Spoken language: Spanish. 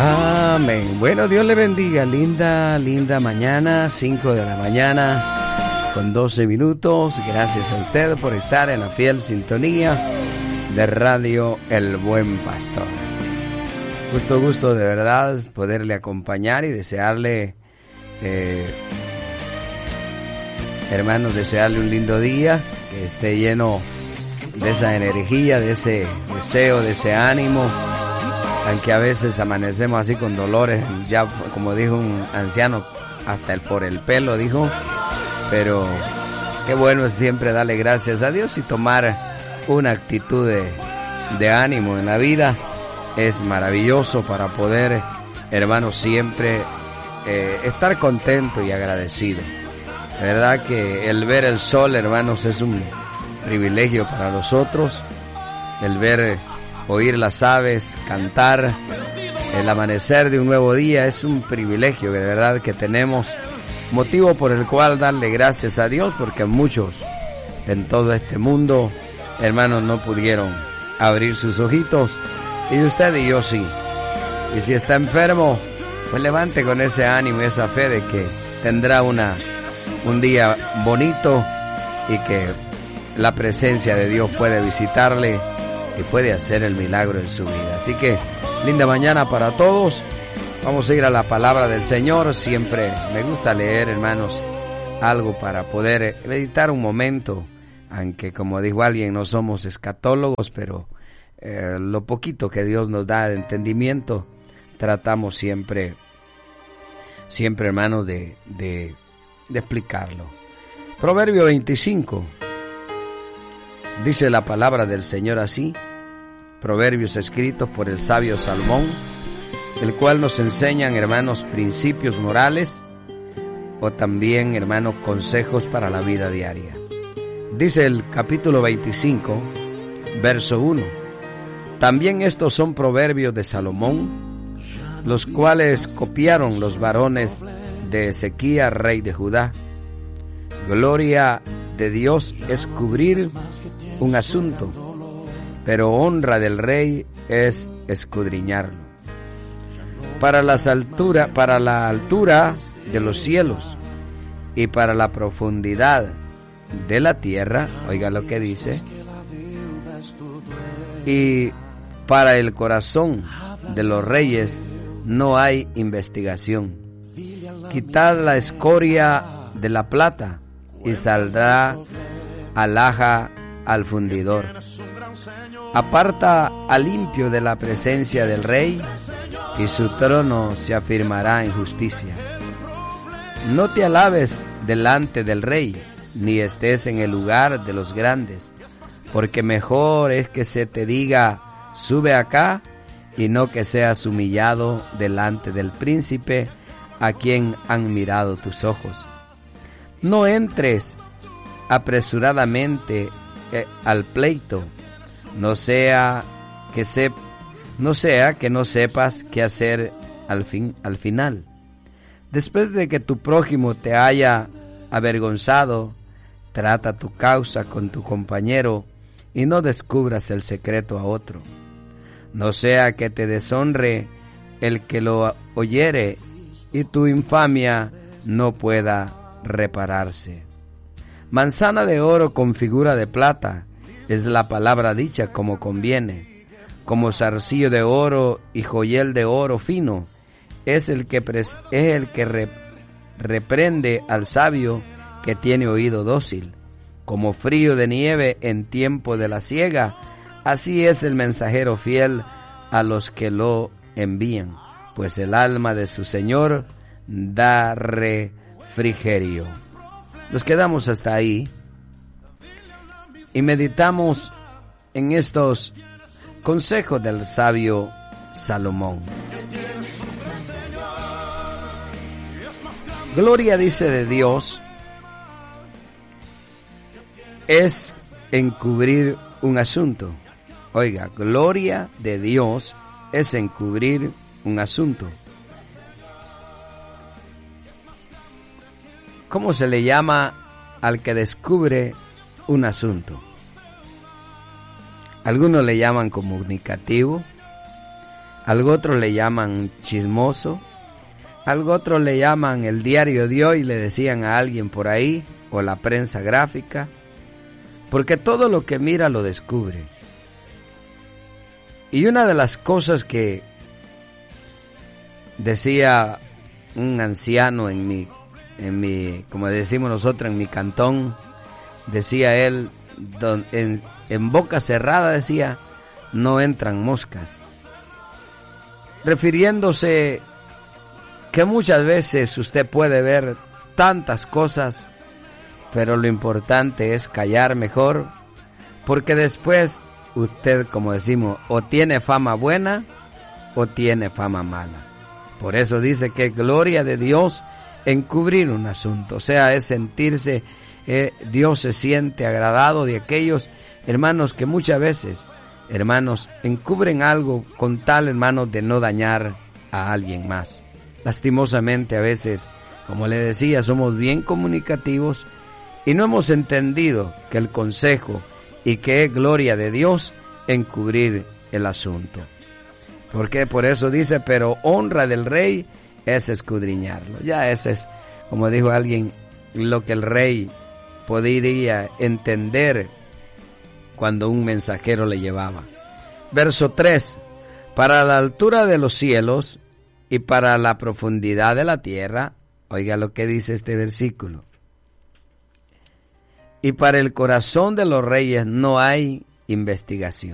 Amén. Bueno, Dios le bendiga. Linda mañana, 5 de la mañana, con 12 minutos. Gracias a usted por estar en la fiel sintonía de Radio El Buen Pastor. Gusto de verdad poderle acompañar y desearle, hermanos, desearle un lindo día, que esté lleno de esa energía, de ese deseo, de ese ánimo. Aunque a veces amanecemos así con dolores, ya como dijo un anciano, hasta por el pelo dijo, pero qué bueno es siempre darle gracias a Dios y tomar una actitud de ánimo en la vida. Es maravilloso para poder, hermanos, siempre estar contento y agradecido. De verdad que el ver el sol, hermanos, es un privilegio para nosotros. El ver, oír las aves, cantar, el amanecer de un nuevo día es un privilegio que de verdad que tenemos, motivo por el cual darle gracias a Dios, porque muchos en todo este mundo, hermanos, no pudieron abrir sus ojitos, y usted y yo sí. Y si está enfermo, pues levante con ese ánimo y esa fe de que tendrá un día bonito y que la presencia de Dios puede visitarle y puede hacer el milagro en su vida. Así que linda mañana para todos. Vamos a ir a la palabra del Señor. Siempre me gusta leer, hermanos, algo para poder meditar un momento, aunque como dijo alguien, no somos escatólogos, pero lo poquito que Dios nos da de entendimiento, tratamos siempre, hermanos, de explicarlo. Proverbio 25. Dice la palabra del Señor así, proverbios escritos por el sabio Salomón, el cual nos enseñan, hermanos, principios morales o también, hermanos, consejos para la vida diaria. Dice el capítulo 25, verso 1, también estos son proverbios de Salomón, los cuales copiaron los varones de Ezequías, rey de Judá. Gloria de Dios es cubrir un asunto, pero honra del rey es escudriñarlo. Para la altura de los cielos y para la profundidad de la tierra, oiga lo que dice, y para el corazón de los reyes no hay investigación. Quitad la escoria de la plata y saldrá alhaja al fundidor. Aparta al limpio de la presencia del rey y su trono se afirmará en justicia. No te alabes delante del rey, ni estés en el lugar de los grandes, porque mejor es que se te diga, sube acá, y no que seas humillado delante del príncipe a quien han mirado tus ojos. No entres apresuradamente al pleito, no sea que no sepas qué hacer al final. Después de que tu prójimo te haya avergonzado, trata tu causa con tu compañero y no descubras el secreto a otro. No sea que te deshonre el que lo oyere y tu infamia no pueda repararse. Manzana de oro con figura de plata es la palabra dicha como conviene, como zarcillo de oro y joyel de oro fino es el que reprende al sabio que tiene oído dócil. Como frío de nieve en tiempo de la siega, así es el mensajero fiel a los que lo envían, pues el alma de su Señor da refrigerio. Nos quedamos hasta ahí y meditamos en estos consejos del sabio Salomón. Gloria, dice, de Dios es encubrir un asunto. Oiga, gloria de Dios es encubrir un asunto. ¿Cómo se le llama al que descubre un asunto? Algunos le llaman comunicativo, algo otros le llaman chismoso, algo otros le llaman el diario de hoy, le decían a alguien por ahí, o la prensa gráfica, porque todo lo que mira lo descubre. Y una de las cosas que decía un anciano en mi, como decimos nosotros, en mi cantón, decía él, en boca cerrada decía, no entran moscas, refiriéndose que muchas veces usted puede ver tantas cosas, pero lo importante es callar mejor, porque después usted, como decimos, o tiene fama buena o tiene fama mala. Por eso dice que gloria de Dios encubrir un asunto, o sea, es sentirse, Dios se siente agradado de aquellos hermanos que muchas veces, hermanos, encubren algo con tal, hermanos, de no dañar a alguien más. Lastimosamente a veces, como le decía, somos bien comunicativos y no hemos entendido que el consejo y que es gloria de Dios encubrir el asunto. Porque por eso dice, pero honra del rey es escudriñarlo. Ya ese es, como dijo alguien, lo que el rey podría entender cuando un mensajero le llevaba. Verso 3, para la altura de los cielos y para la profundidad de la tierra, oiga lo que dice este versículo, y para el corazón de los reyes no hay investigación.